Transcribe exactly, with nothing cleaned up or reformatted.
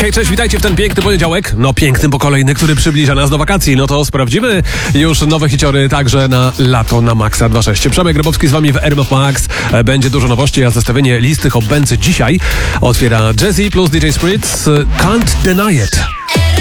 Hej, cześć, witajcie w ten piękny poniedziałek. No piękny, bo kolejny, który przybliża nas do wakacji. No to sprawdzimy już nowe hiciory także na lato na Maxa dwa sześć. Przemek Grabowski z wami w R M F Max. Będzie dużo nowości, a zestawienie listy Hobbęcy dzisiaj otwiera Jazzy plus D J Spritz. Can't Deny It.